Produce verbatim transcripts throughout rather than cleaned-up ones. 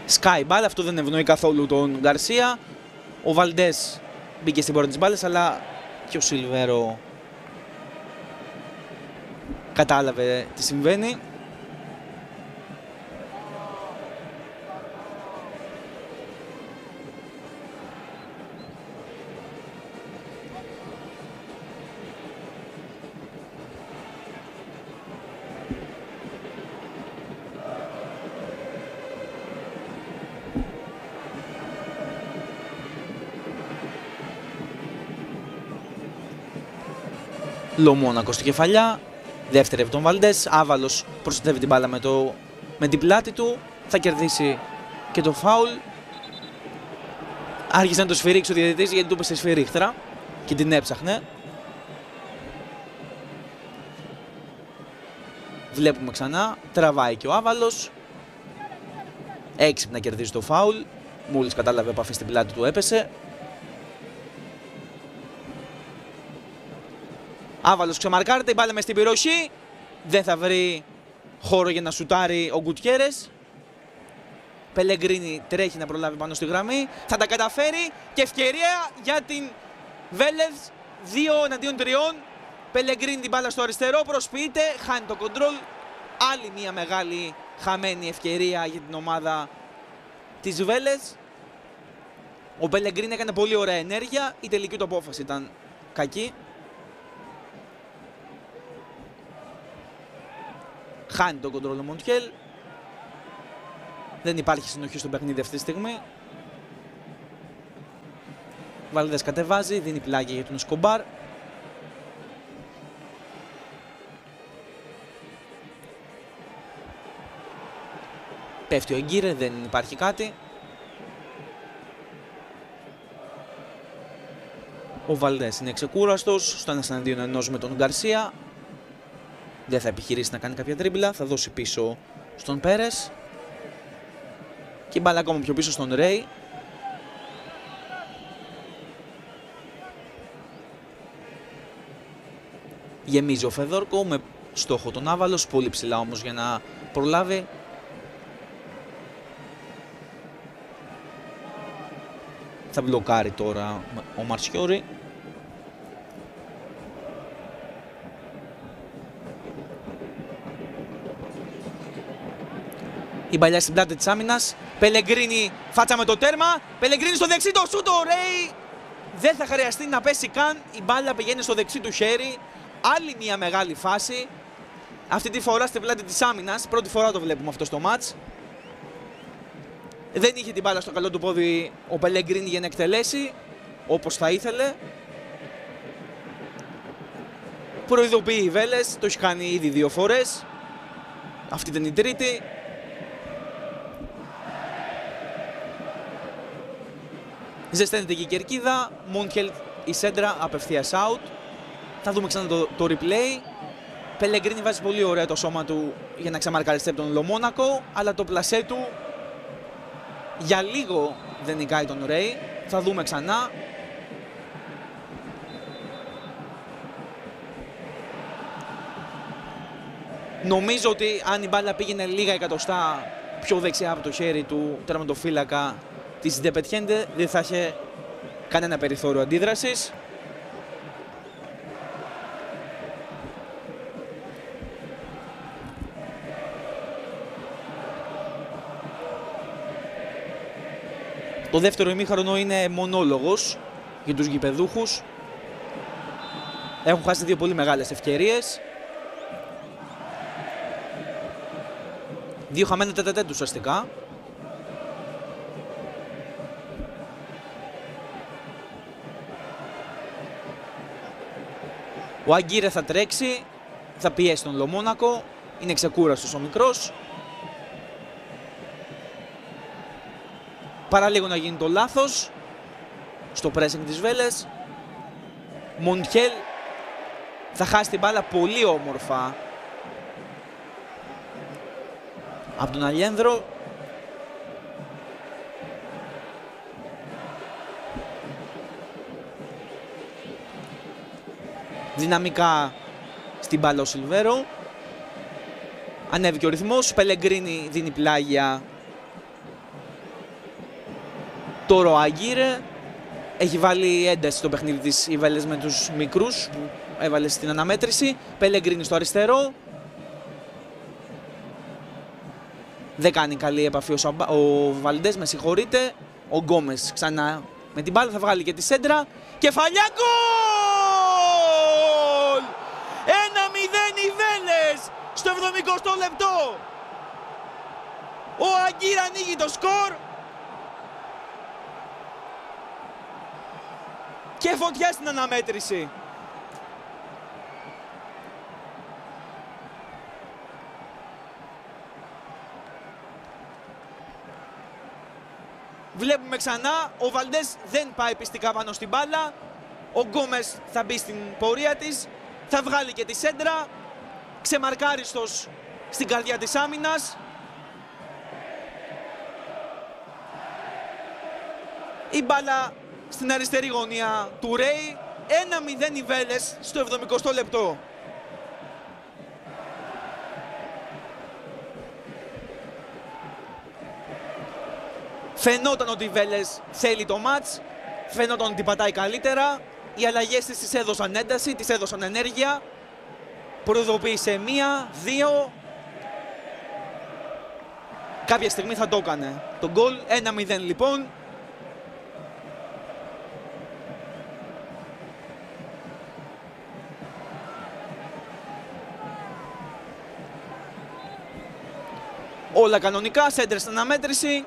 Σκάει μπάλα, αυτό δεν ευνοεί καθόλου τον Γκαρσία. Ο Βαλντές μπήκε στην πόρτα της μπάλας, αλλά και ο Σιλβέρο κατάλαβε τι συμβαίνει. Λομόνακο στη κεφαλιά, δεύτερη από τον Βαλντές. Άβαλος προστατεύει την μπάλα με, το, με την πλάτη του, θα κερδίσει και το φάουλ. Άρχισε να το σφυρίξει ο διαιτητής γιατί του είπε σε σφυρίχτρα και την έψαχνε. Βλέπουμε ξανά, τραβάει και ο Άβαλος. Έξυπνα κερδίζει το φάουλ, μόλις κατάλαβε επαφή στην πλάτη του έπεσε. Άβαλος ξεμαρκάρεται, η μπάλα μες στην περιοχή. Δεν θα βρει χώρο για να σουτάρει ο Γκουτιέρες. Πελεγκρίνη τρέχει να προλάβει πάνω στη γραμμή. Θα τα καταφέρει και ευκαιρία για την Βέλεθ. Δύο εναντίον τριών. Πελεγκρίνη την μπάλα στο αριστερό, προσποιείται, χάνει το κοντρόλ. Άλλη μια μεγάλη χαμένη ευκαιρία για την ομάδα της Βέλεθ. Ο Πελεγκρίνη έκανε πολύ ωραία ενέργεια. Η τελική του απόφαση ήταν κακή. Χάνει τον κοντρόλ ο Μοντιέλ. Δεν υπάρχει συνοχή στο παιχνίδι αυτή τη στιγμή. Βαλντές κατεβάζει, δίνει πλάγια για τον Σκομπάρ. Πέφτει ο Εγκύρε, δεν υπάρχει κάτι. Ο Βαλντές είναι ξεκούραστος, στο ένας εναντίον ενός με τον Γκαρσία. Δεν θα επιχειρήσει να κάνει κάποια τρίμπλα, θα δώσει πίσω στον Πέρες. Και μπάλα ακόμα πιο πίσω στον Ρέι. Γεμίζει ο Φεδόρκο με στόχο τον Άβαλος, πολύ ψηλά όμως για να προλάβει. Θα μπλοκάρει τώρα ο Μαρσιόρι. Η παλιά στην πλάτη της άμυνας. Πελεγκρίνη φάτσα με το τέρμα. Πελεγκρίνη στο δεξί το σούτο. Ρέι δεν θα χρειαστεί να πέσει καν. Η μπάλα πηγαίνει στο δεξί του χέρι. Άλλη μια μεγάλη φάση. Αυτή τη φορά στην πλάτη της άμυνας. Πρώτη φορά το βλέπουμε αυτό στο μάτς. Δεν είχε την μπάλα στο καλό του πόδι ο Πελεγκρίνη για να εκτελέσει όπως θα ήθελε. Προειδοποιεί η Βέλες. Το έχει κάνει ήδη δύο φορές. Αυτή ήταν η τρίτη. Ζεσταίνεται και η κερκίδα. Μούντχελ η σέντρα απευθείας out. Θα δούμε ξανά το, το replay. Πελεγκρίνη βάζει πολύ ωραία το σώμα του για να ξαμαρκαριστεί από τον Λομόνακο, αλλά το πλασέ του για λίγο δεν νικάει τον Ρέι. Θα δούμε ξανά. Νομίζω ότι αν η μπάλα πήγαινε λίγα εκατοστά πιο δεξιά από το χέρι του τερματοφύλακα της Ντεπετιέντε, δεν θα είχε κανένα περιθώριο αντίδρασης. Το δεύτερο ημίχρονο είναι μονόλογος για τους γηπεδούχους. Έχουν χάσει δύο πολύ μεγάλες ευκαιρίες. Δύο χαμένα τετατέτ ουσιαστικά. Ο Αγκύρε θα τρέξει, θα πιέσει τον Λομόνακο. Είναι ξεκούραστος ο μικρός. Παραλίγο να γίνει το λάθος στο pressing της Βέλες. Μοντιέλ θα χάσει την μπάλα πολύ όμορφα από τον Αλιένδρο. Δυναμικά στην μπάλα ο Σιλβέρο. Ανέβηκε ο ρυθμός. Πελεγκρίνη δίνει πλάγια Τώρα ο Αγκύρε έχει βάλει ένταση στο παιχνίδι της οι Βέλες με τους μικρούς που έβαλε στην αναμέτρηση. Πελεγκρίνη στο αριστερό. Δεν κάνει καλή επαφή ο, Σαμπα... ο Βαλντές, με συγχωρείτε. Ο Γκόμες ξανά με την μπάλα θα βγάλει και τη σέντρα. Κεφαλιά, γκολ! ένα μηδέν οι Βέλες στο εβδομηκοστό λεπτό. Ο Αγκύρε ανοίγει το σκορ. Και φωτιά στην αναμέτρηση. Βλέπουμε ξανά, ο Βαλντές δεν πάει πιστικά πάνω στην μπάλα. Ο Γκόμες θα μπει στην πορεία της, θα βγάλει και τη σέντρα. Ξεμαρκάριστος στην καρδιά της άμυνας. Η μπάλα στην αριστερή γωνία του Ρέι. ένα μηδέν οι Βέλες στο εβδομηκοστό λεπτό. Φαινόταν ότι η Βέλες θέλει το μάτς, φαινόταν ότι πατάει καλύτερα. Οι αλλαγές της τις έδωσαν ένταση, τις έδωσαν ενέργεια. Προειδοποίησε μία, δύο. Κάποια στιγμή θα το έκανε το γκολ. ένα μηδέν λοιπόν. Όλα κανονικά, σέντρες στην αναμέτρηση.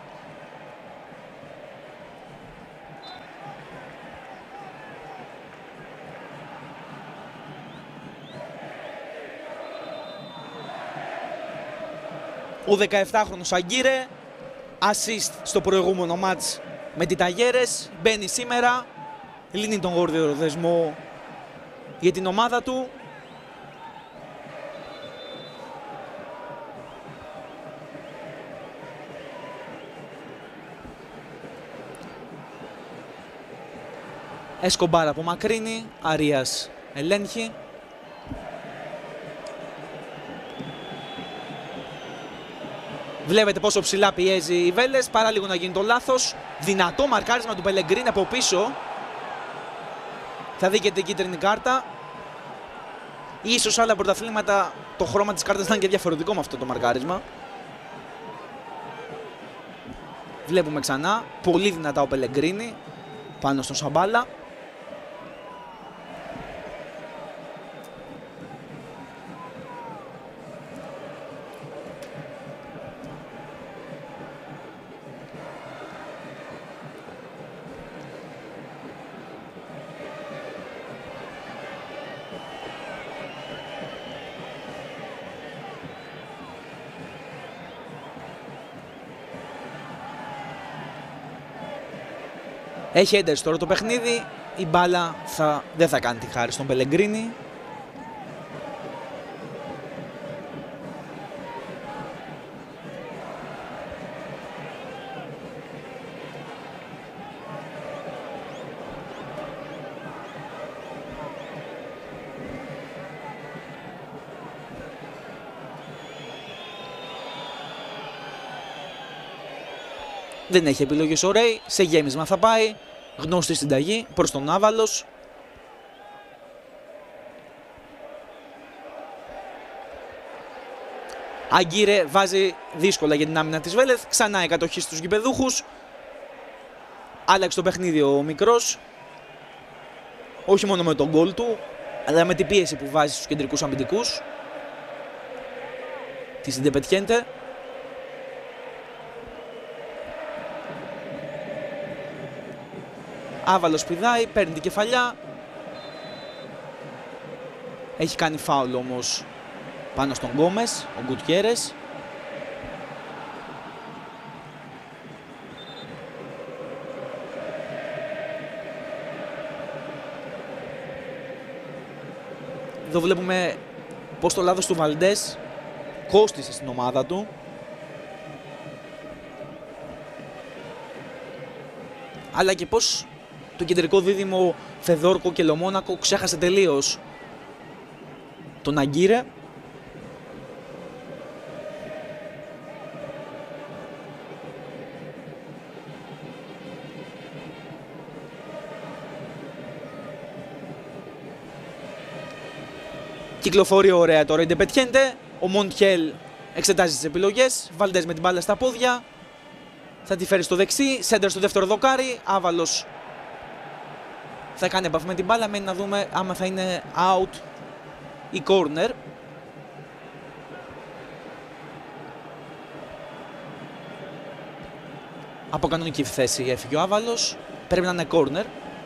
Ο δεκαεφτάχρονος Αγκύρε, assist στο προηγούμενο μάτς με τις Ταγέρες, μπαίνει σήμερα, λύνει τον γόρδιο δεσμό για την ομάδα του. Εσκομπάρα απομακρύνει, Αρίας ελέγχει. Βλέπετε πόσο ψηλά πιέζει η Βέλες, παρά λίγο να γίνει το λάθος. Δυνατό μαρκάρισμα του Πελεγκρίνη από πίσω. Θα δει και την κίτρινη κάρτα. Ίσως άλλα πρωταθλήματα το χρώμα της κάρτας θα είναι και διαφορετικό με αυτό το μαρκάρισμα. Βλέπουμε ξανά, πολύ δυνατά ο Πελεγκρίνη πάνω στον Σαμπάλα. Έχει ένταση τώρα το παιχνίδι, η μπάλα θα, δεν θα κάνει τη χάρη στον Πελεγκρίνη. Δεν έχει επιλογές ο Ρέι, σε γέμισμα θα πάει. Γνώστη συνταγή προς τον Άβαλος. Αγκύρε βάζει δύσκολα για την άμυνα της Βέλεθ. Ξανά η κατοχή στους γηπεδούχους. Άλλαξε το παιχνίδι ο μικρός. Όχι μόνο με τον γκολ του, αλλά με την πίεση που βάζει στους κεντρικούς αμυντικούς. Τη συντεπετιένται. Άβαλος πηδάει, παίρνει την κεφαλιά. Έχει κάνει φάουλ όμως πάνω στον Γκόμες, ο Γκουτιέρες. Εδώ βλέπουμε πως το λάθος του Βαλντές κόστισε στην ομάδα του. Αλλά και πως το κεντρικό δίδυμο Φεδόρκο και Λομόνακο ξέχασε τελείως τον Αγκύρε. Κυκλοφορεί ωραία τώρα η Ντεπετιέντε. Ο Μοντιέλ εξετάζει τις επιλογές. Βαλντές με την μπάλα στα πόδια. Θα τη φέρει στο δεξί. Σέντερ στο δεύτερο δοκάρι. Άβαλος θα κάνει επαφή με την μπάλα. Μένει να δούμε άμα θα είναι out ή corner. Από κανονική θέση έφυγε ο Άβαλος. Πρέπει να είναι corner.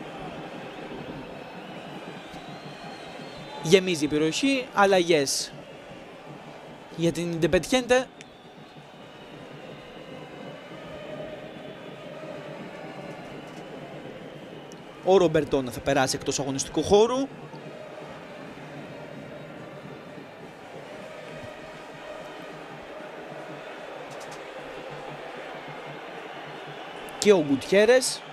Γεμίζει η περιοχή. Αλλαγές για την Ντεπετιέντε. Ο Ρομπερτόνα θα περάσει εκτός αγωνιστικού χώρου. Και ο Γκουτιέρες.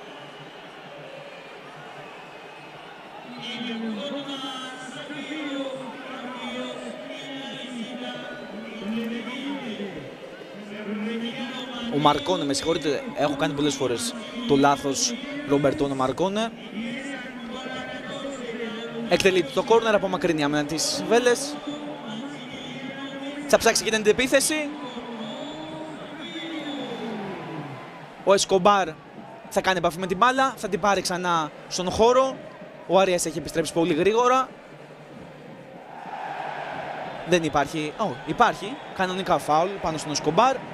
Ο Μαρκόνε, με συγχωρείτε, έχω κάνει πολλές φορές το λάθος. Ρομπερτόνο Μαρκόνε. Εκτελείται το κόρνερ, απομακρύνει η άμυνα της Βέλες. Θα ψάξει και την αντεπίθεση. Ο Εσκομπάρ θα κάνει επαφή με την μπάλα, θα την πάρει ξανά στον χώρο. Ο Άριας έχει επιστρέψει πολύ γρήγορα. Δεν υπάρχει, oh, υπάρχει κανονικά φάουλ πάνω στον Εσκομπάρ.